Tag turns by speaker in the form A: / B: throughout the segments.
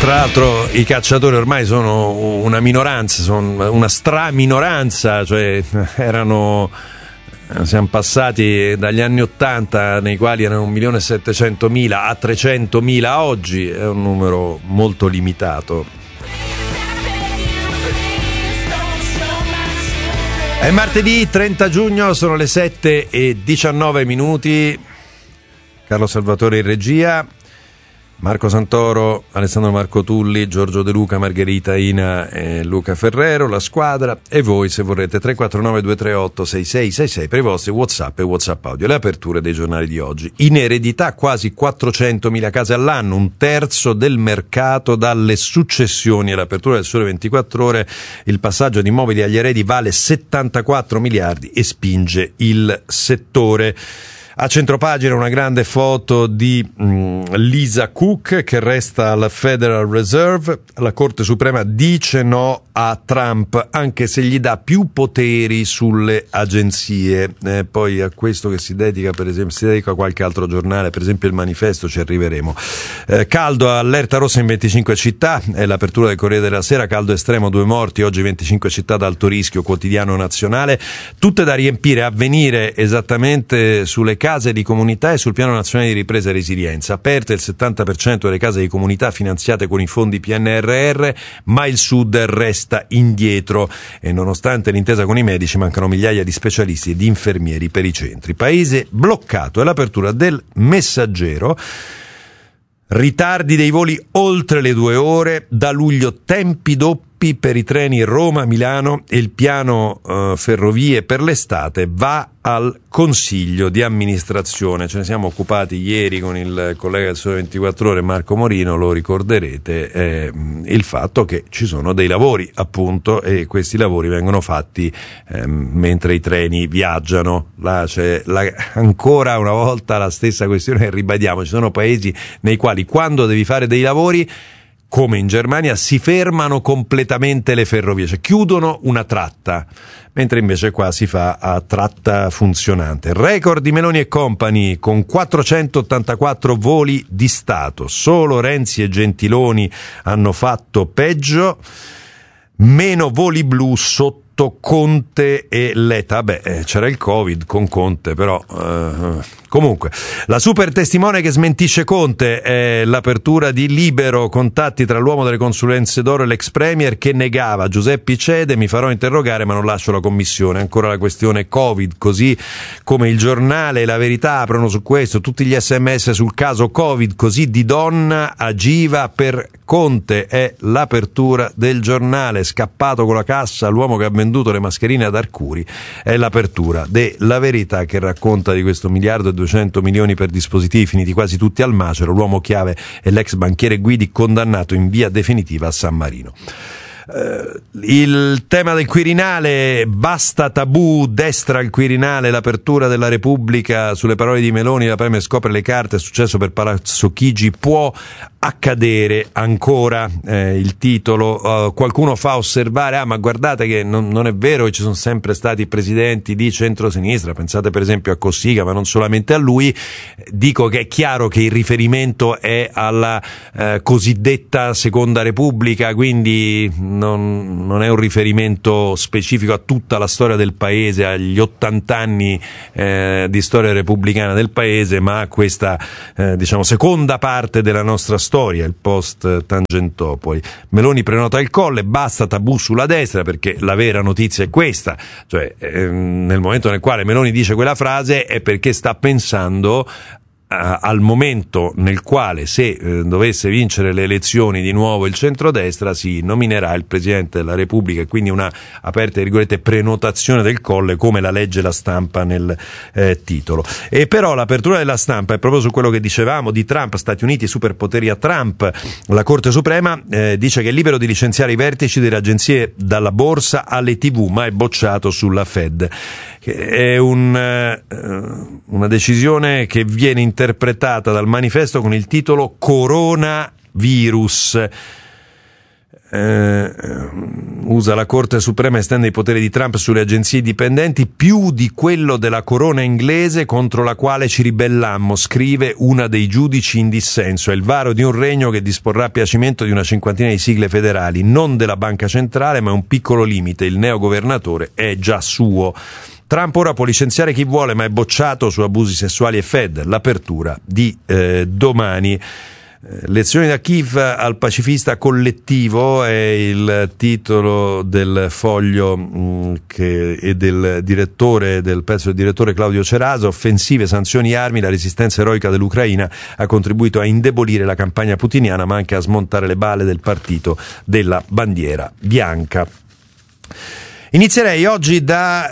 A: Tra l'altro i cacciatori ormai sono una minoranza, sono una straminoranza, cioè siamo passati dagli anni 80 nei quali erano 1.700.000 a 300.000 oggi, è un numero molto limitato. È martedì 30 giugno, sono le 7:19. Carlo Salvatore in regia, Marco Santoro, Alessandro Marco Tulli, Giorgio De Luca, Margherita Ina e Luca Ferrero, la squadra, e voi se vorrete 349-238-6666 per i vostri WhatsApp e WhatsApp audio. Le aperture dei giornali di oggi: in eredità quasi 400.000 case all'anno, un terzo del mercato dalle successioni. All'apertura del Sole 24 Ore il passaggio di immobili agli eredi vale 74 miliardi e spinge il settore. A centropagina una grande foto di Lisa Cook che resta al Federal Reserve. La Corte Suprema dice no a Trump, anche se gli dà più poteri sulle agenzie. Poi a questo che si dedica, per esempio, si dedica a qualche altro giornale, per esempio il Manifesto, ci arriveremo. Caldo, allerta rossa in 25 città, è l'apertura del Corriere della Sera. Caldo estremo, 2 morti, oggi 25 città ad alto rischio, quotidiano nazionale. Tutte da riempire, a venire esattamente sulle case di comunità e sul piano nazionale di ripresa e resilienza. Aperte il 70% delle case di comunità finanziate con i fondi PNRR, ma il Sud resta indietro e nonostante l'intesa con i medici mancano migliaia di specialisti e di infermieri per i centri. Paese bloccato. È l'apertura del Messaggero. Ritardi dei voli oltre le 2 ore, da luglio tempi doppi per i treni Roma-Milano e il piano ferrovie per l'estate va al Consiglio di amministrazione. Ce ne siamo occupati ieri con il collega del Sole 24 Ore Marco Morino, lo ricorderete, il fatto che ci sono dei lavori appunto e questi lavori vengono fatti mentre i treni viaggiano. Là c'è ancora una volta la stessa questione che ribadiamo: ci sono paesi nei quali quando devi fare dei lavori, come in Germania, si fermano completamente le ferrovie, cioè chiudono una tratta, mentre invece qua si fa a tratta funzionante. Record di Meloni e Company con 484 voli di Stato. Solo Renzi e Gentiloni hanno fatto peggio. Meno voli blu sotto Conte e Letta. C'era il Covid con Conte, però comunque la super testimone che smentisce Conte è l'apertura di Libero. Contatti tra l'uomo delle consulenze d'oro e l'ex premier che negava. Giuseppe cede, mi farò interrogare ma non lascio la commissione. Ancora la questione Covid, così come il Giornale e La Verità aprono su questo, tutti gli sms sul caso Covid, così Di Donna agiva per Conte. È l'apertura del Giornale. Scappato con la cassa l'uomo che ha venduto le mascherine ad Arcuri. È l'apertura della Verità che racconta di questo 1.200 milioni per dispositivi finiti quasi tutti al macero. L'uomo chiave è l'ex banchiere Guidi, condannato in via definitiva a San Marino. Il tema del Quirinale, basta tabù, destra al Quirinale, l'apertura della Repubblica sulle parole di Meloni, la Premier scopre le carte, è successo per Palazzo Chigi, può accadere ancora, il titolo. Qualcuno fa osservare, ma guardate che non è vero che ci sono sempre stati presidenti di centrosinistra, pensate per esempio a Cossiga, ma non solamente a lui. Dico che è chiaro che il riferimento è alla cosiddetta Seconda Repubblica, quindi non è un riferimento specifico a tutta la storia del paese, agli 80 anni di storia repubblicana del paese, ma a questa seconda parte della nostra storia, il post Tangentopoli. Meloni prenota il Colle, basta tabù sulla destra, perché la vera notizia è questa, cioè nel momento nel quale Meloni dice quella frase è perché sta pensando al momento nel quale, se dovesse vincere le elezioni di nuovo il centrodestra, si nominerà il Presidente della Repubblica, e quindi una, aperte virgolette, prenotazione del Colle, come la legge La Stampa nel titolo. E però l'apertura della Stampa è proprio su quello che dicevamo di Trump, Stati Uniti, superpoteri a Trump. La Corte Suprema dice che è libero di licenziare i vertici delle agenzie dalla borsa alle TV, ma è bocciato sulla Fed. È una decisione che viene interpretata dal Manifesto con il titolo Coronavirus. usa la Corte Suprema, estende i poteri di Trump sulle agenzie indipendenti più di quello della corona inglese contro la quale ci ribellammo, scrive una dei giudici in dissenso. È il varo di un regno che disporrà a piacimento di una cinquantina di sigle federali, non della banca centrale, ma un piccolo limite: il neogovernatore è già suo. Trump ora può licenziare chi vuole, ma è bocciato su abusi sessuali e Fed. L'apertura di domani. Lezioni da Kiev al pacifista collettivo è il titolo del foglio e del pezzo del direttore Claudio Ceraso. Offensive, sanzioni, armi, la resistenza eroica dell'Ucraina ha contribuito a indebolire la campagna putiniana, ma anche a smontare le bale del partito della bandiera bianca. Inizierei oggi da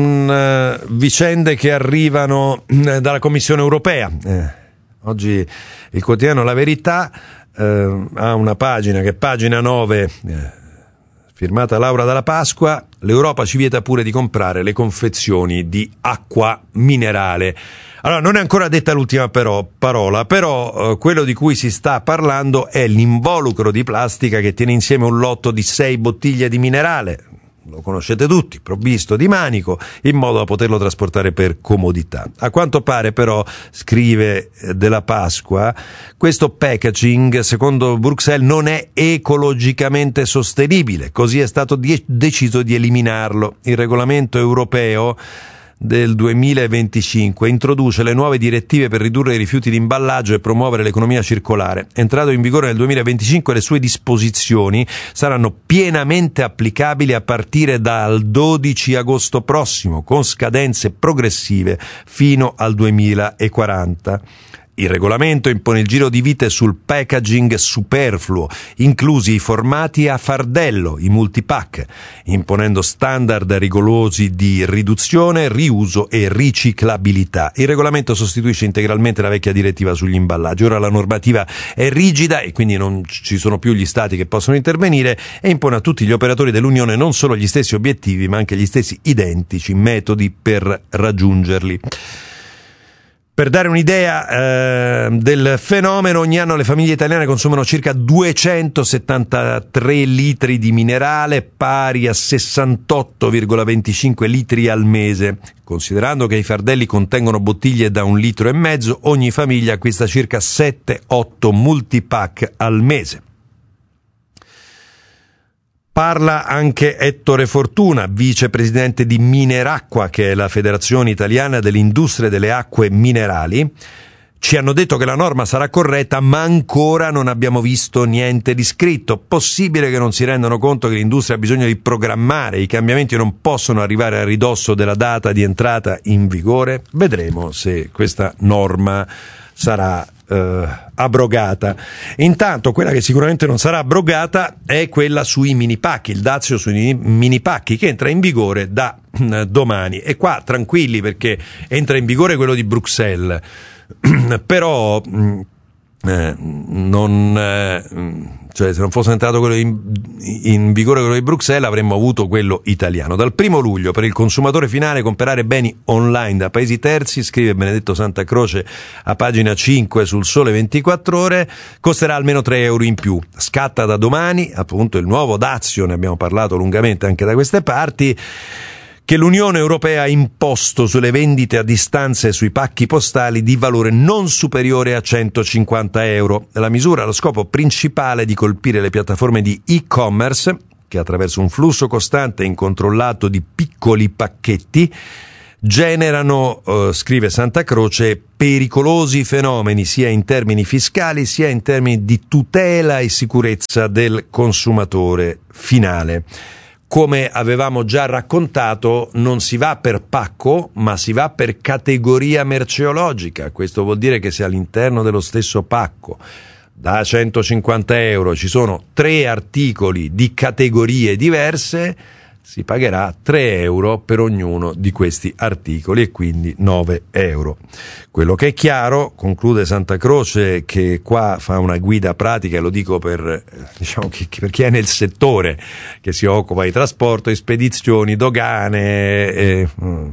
A: vicende che arrivano dalla Commissione europea. Oggi il quotidiano La Verità ha una pagina che è pagina 9, firmata Laura Dalla Pasqua. L'Europa ci vieta pure di comprare le confezioni di acqua minerale. Allora, non è ancora detta l'ultima parola, però quello di cui si sta parlando è l'involucro di plastica che tiene insieme un lotto di 6 bottiglie di minerale. Lo conoscete tutti, provvisto di manico, in modo da poterlo trasportare per comodità. A quanto pare però, scrive Della Pasqua, questo packaging, secondo Bruxelles, non è ecologicamente sostenibile, così è stato deciso di eliminarlo. Il regolamento europeo del 2025 introduce le nuove direttive per ridurre i rifiuti di imballaggio e promuovere l'economia circolare. Entrato in vigore nel 2025, le sue disposizioni saranno pienamente applicabili a partire dal 12 agosto prossimo, con scadenze progressive fino al 2040. Il regolamento impone il giro di vite sul packaging superfluo, inclusi i formati a fardello, i multipack, imponendo standard rigorosi di riduzione, riuso e riciclabilità. Il regolamento sostituisce integralmente la vecchia direttiva sugli imballaggi. Ora la normativa è rigida e quindi non ci sono più gli stati che possono intervenire, e impone a tutti gli operatori dell'Unione non solo gli stessi obiettivi, ma anche gli stessi identici metodi per raggiungerli. Per dare un'idea del fenomeno, ogni anno le famiglie italiane consumano circa 273 litri di minerale, pari a 68,25 litri al mese. Considerando che i fardelli contengono bottiglie da 1,5 litri, ogni famiglia acquista circa 7-8 multipack al mese. Parla anche Ettore Fortuna, vicepresidente di Mineracqua, che è la Federazione Italiana dell'Industria delle Acque Minerali. Ci hanno detto che la norma sarà corretta, ma ancora non abbiamo visto niente di scritto. Possibile che non si rendano conto che l'industria ha bisogno di programmare, i cambiamenti non possono arrivare a ridosso della data di entrata in vigore? Vedremo se questa norma sarà abrogata. Intanto quella che sicuramente non sarà abrogata è quella sui mini pacchi, il dazio sui mini pacchi, che entra in vigore da domani. E qua tranquilli, perché entra in vigore quello di Bruxelles, però cioè se non fosse entrato quello in vigore quello di Bruxelles, avremmo avuto quello italiano. Dal 1 luglio per il consumatore finale comprare beni online da paesi terzi, scrive Benedetto Santa Croce a pagina 5 sul Sole 24 Ore, costerà almeno 3 euro in più. Scatta da domani appunto il nuovo dazio, ne abbiamo parlato lungamente anche da queste parti, che l'Unione Europea ha imposto sulle vendite a distanza e sui pacchi postali di valore non superiore a 150 euro. La misura ha lo scopo principale di colpire le piattaforme di e-commerce che, attraverso un flusso costante e incontrollato di piccoli pacchetti, generano, scrive Santa Croce, pericolosi fenomeni sia in termini fiscali sia in termini di tutela e sicurezza del consumatore finale. Come avevamo già raccontato, non si va per pacco, ma si va per categoria merceologica. Questo vuol dire che se all'interno dello stesso pacco da 150 euro ci sono 3 articoli di categorie diverse, si pagherà 3 euro per ognuno di questi articoli e quindi 9 euro. Quello che è chiaro, conclude Santa Croce, che qua fa una guida pratica, e lo dico per chi è nel settore, che si occupa di trasporto, di spedizioni, dogane,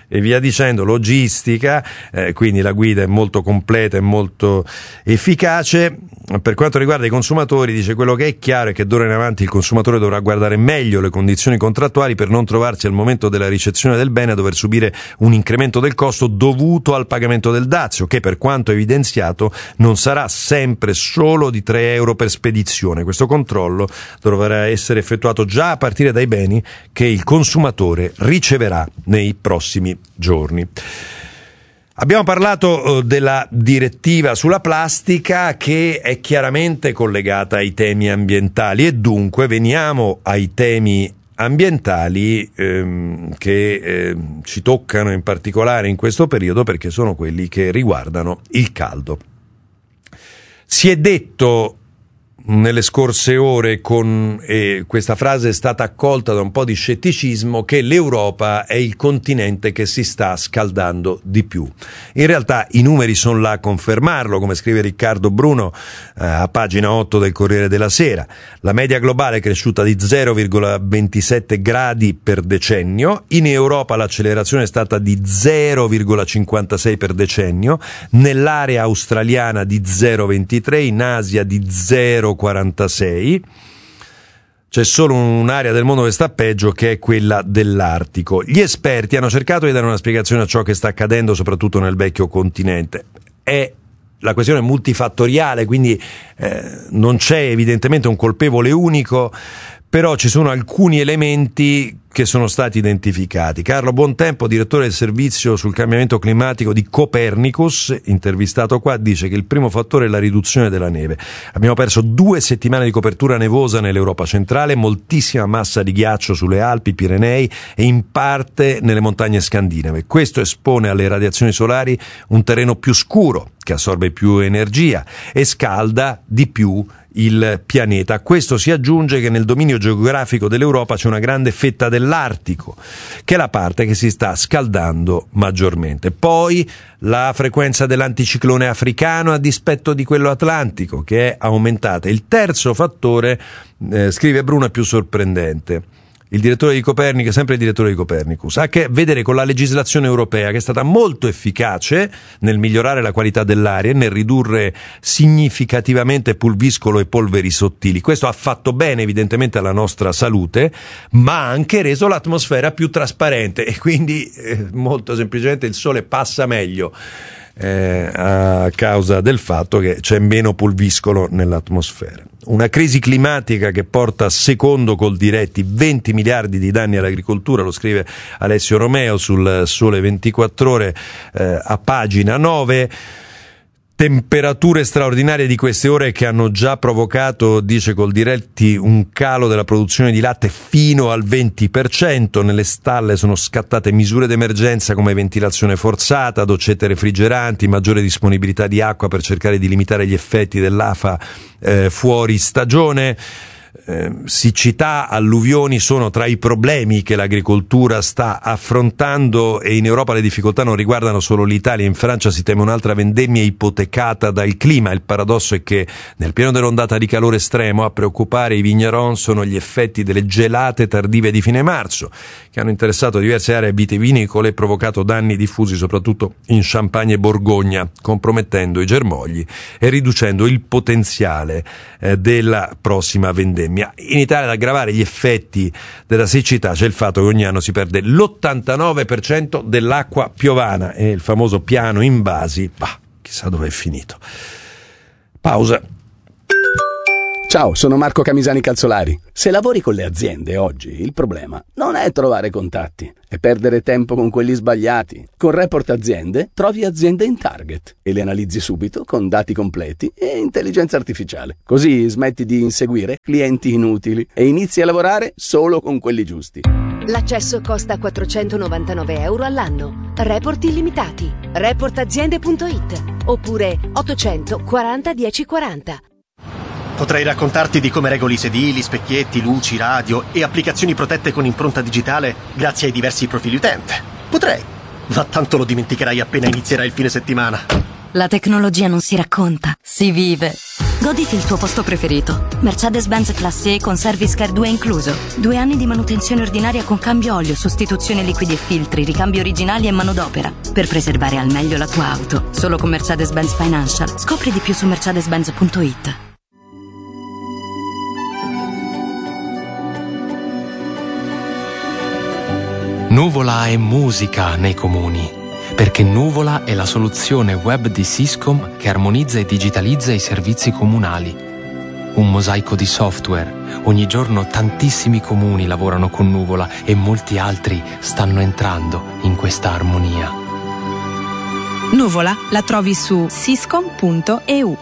A: e via dicendo, logistica, quindi la guida è molto completa e molto efficace. Per quanto riguarda i consumatori, dice: quello che è chiaro è che d'ora in avanti il consumatore dovrà guardare meglio le condizioni contrattuali per non trovarsi al momento della ricezione del bene a dover subire un incremento del costo dovuto al pagamento del dazio, che per quanto evidenziato non sarà sempre solo di 3 euro per spedizione. Questo controllo dovrà essere effettuato già a partire dai beni che il consumatore riceverà nei prossimi giorni. Abbiamo parlato della direttiva sulla plastica, che è chiaramente collegata ai temi ambientali, e dunque veniamo ai temi ambientali che ci toccano in particolare in questo periodo, perché sono quelli che riguardano il caldo. Si è detto nelle scorse ore, questa frase è stata accolta da un po' di scetticismo, che l'Europa è il continente che si sta scaldando di più. In realtà i numeri sono là a confermarlo, come scrive Riccardo Bruno a pagina 8 del Corriere della Sera. La media globale è cresciuta di 0,27 gradi per decennio, in Europa l'accelerazione è stata di 0,56 per decennio, nell'area australiana di 0,23, in Asia di 0,46. C'è solo un'area del mondo che sta peggio, che è quella dell'Artico. Gli esperti hanno cercato di dare una spiegazione a ciò che sta accadendo, soprattutto nel vecchio continente. La questione è multifattoriale, quindi non c'è evidentemente un colpevole unico, però ci sono alcuni elementi che sono stati identificati. Carlo Buontempo, direttore del servizio sul cambiamento climatico di Copernicus, intervistato qua, dice che il primo fattore è la riduzione della neve. Abbiamo perso 2 settimane di copertura nevosa nell'Europa centrale, moltissima massa di ghiaccio sulle Alpi, Pirenei e in parte nelle montagne scandinave. Questo espone alle radiazioni solari un terreno più scuro, che assorbe più energia e scalda di più il pianeta. A questo si aggiunge che nel dominio geografico dell'Europa c'è una grande fetta dell'Artico, che è la parte che si sta scaldando maggiormente. Poi la frequenza dell'anticiclone africano a dispetto di quello atlantico, che è aumentata. Il terzo fattore, scrive Bruno, è più sorprendente. Il direttore di Copernicus, sempre il direttore di Copernicus, ha a che vedere con la legislazione europea, che è stata molto efficace nel migliorare la qualità dell'aria e nel ridurre significativamente pulviscolo e polveri sottili. Questo ha fatto bene evidentemente alla nostra salute, ma ha anche reso l'atmosfera più trasparente, e quindi molto semplicemente il sole passa meglio a causa del fatto che c'è meno pulviscolo nell'atmosfera. Una crisi climatica che porta, secondo Coldiretti, 20 miliardi di danni all'agricoltura, lo scrive Alessio Romeo sul Sole 24 Ore a pagina 9. Temperature straordinarie di queste ore che hanno già provocato, dice Coldiretti, un calo della produzione di latte fino al 20%. Nelle stalle sono scattate misure d'emergenza come ventilazione forzata, doccette refrigeranti, maggiore disponibilità di acqua per cercare di limitare gli effetti dell'afa fuori stagione. Siccità, alluvioni sono tra i problemi che l'agricoltura sta affrontando, e in Europa le difficoltà non riguardano solo l'Italia. In Francia si teme un'altra vendemmia ipotecata dal clima. Il paradosso è che nel pieno dell'ondata di calore estremo a preoccupare i vigneron sono gli effetti delle gelate tardive di fine marzo, che hanno interessato diverse aree vitivinicole e provocato danni diffusi soprattutto in Champagne e Borgogna, compromettendo i germogli e riducendo il potenziale della prossima vendemmia. In Italia, ad aggravare gli effetti della siccità, c'è il fatto che ogni anno si perde l'89% dell'acqua piovana, e il famoso piano invasi, chissà dove è finito. Pausa.
B: Ciao, sono Marco Camisani Calzolari. Se lavori con le aziende oggi, il problema non è trovare contatti, è perdere tempo con quelli sbagliati. Con Report Aziende trovi aziende in target e le analizzi subito con dati completi e intelligenza artificiale. Così smetti di inseguire clienti inutili e inizi a lavorare solo con quelli giusti.
C: L'accesso costa 499 euro all'anno. Report illimitati. Reportaziende.it oppure 840 1040.
D: Potrei raccontarti di come regoli sedili, specchietti, luci, radio e applicazioni protette con impronta digitale grazie ai diversi profili utente. Potrei, ma tanto lo dimenticherai appena inizierai il fine settimana.
E: La tecnologia non si racconta, si vive. Goditi il tuo posto preferito. Mercedes-Benz Classe E con Service Care 2 incluso. 2 anni di manutenzione ordinaria con cambio olio, sostituzione liquidi e filtri, ricambi originali e manodopera. Per preservare al meglio la tua auto. Solo con Mercedes-Benz Financial. Scopri di più su mercedes-benz.it.
F: Nuvola è musica nei comuni, perché Nuvola è la soluzione web di Syscom che armonizza e digitalizza i servizi comunali. Un mosaico di software. Ogni giorno tantissimi comuni lavorano con Nuvola e molti altri stanno entrando in questa armonia.
G: Nuvola la trovi su syscom.eu.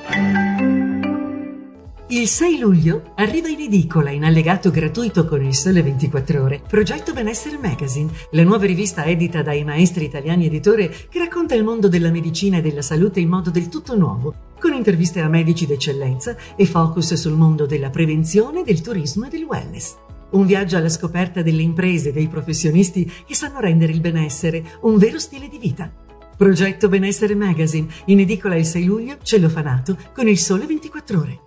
H: Il 6 luglio arriva in edicola in allegato gratuito con Il Sole 24 Ore Progetto Benessere Magazine, la nuova rivista edita dai maestri italiani editore che racconta il mondo della medicina e della salute in modo del tutto nuovo, con interviste a medici d'eccellenza e focus sul mondo della prevenzione, del turismo e del wellness. Un viaggio alla scoperta delle imprese e dei professionisti che sanno rendere il benessere un vero stile di vita. Progetto Benessere Magazine, in edicola il 6 luglio, cellofanato con Il Sole 24 Ore.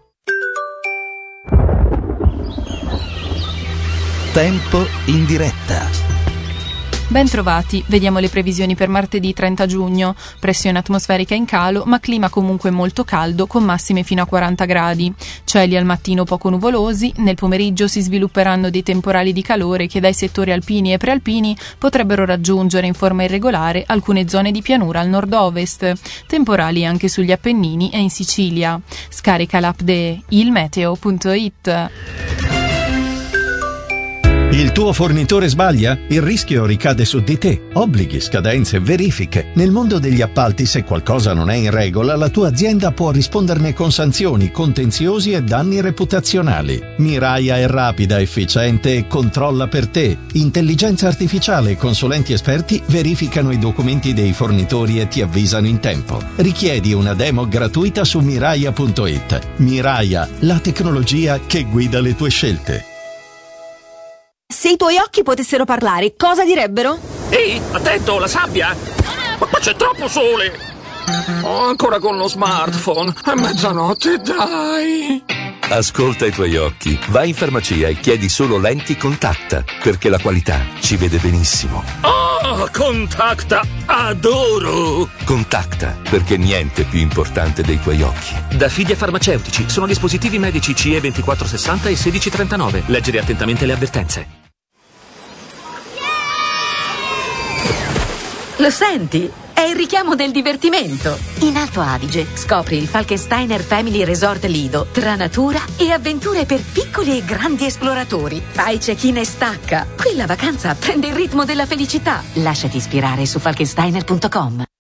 I: Tempo in diretta.
J: Ben trovati, vediamo le previsioni per martedì 30 giugno. Pressione atmosferica in calo, ma clima comunque molto caldo con massime fino a 40 gradi. Cieli al mattino poco nuvolosi, nel pomeriggio si svilupperanno dei temporali di calore che dai settori alpini e prealpini potrebbero raggiungere in forma irregolare alcune zone di pianura al nord-ovest. Temporali anche sugli Appennini e in Sicilia. Scarica l'app de ilmeteo.it.
I: Il tuo fornitore sbaglia? Il rischio ricade su di te. Obblighi, scadenze, verifiche. Nel mondo degli appalti, se qualcosa non è in regola, la tua azienda può risponderne con sanzioni, contenziosi e danni reputazionali. Miraia è rapida, efficiente e controlla per te. Intelligenza artificiale e consulenti esperti verificano i documenti dei fornitori e ti avvisano in tempo. Richiedi una demo gratuita su miraia.it. Miraia, la tecnologia che guida le tue scelte.
K: Se i tuoi occhi potessero parlare, cosa direbbero?
L: Ehi, attento, la sabbia! Ma qua c'è troppo sole! Oh, ancora con lo smartphone! È mezzanotte, dai!
M: Ascolta i tuoi occhi, vai in farmacia e chiedi solo lenti Contacta, perché la qualità ci vede benissimo.
L: Oh, Contacta! Adoro!
M: Contacta, perché niente è più importante dei tuoi occhi.
N: Da Fidia Farmaceutici, sono dispositivi medici CE 2460 e 1639. Leggere attentamente le avvertenze.
O: Lo senti? È il richiamo del divertimento. In Alto Adige scopri il Falkensteiner Family Resort Lido tra natura e avventure per piccoli e grandi esploratori. Fai check-in e stacca. Qui la vacanza prende il ritmo della felicità. Lasciati ispirare su falkensteiner.com.